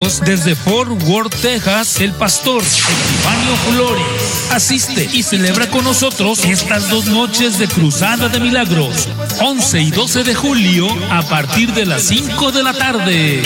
desde Fort Worth, Texas, el pastor Epifanio Flores. Asiste y celebra con nosotros estas 2 noches de Cruzada de Milagros, 11 y 12 de julio, a partir de las 5 de la tarde.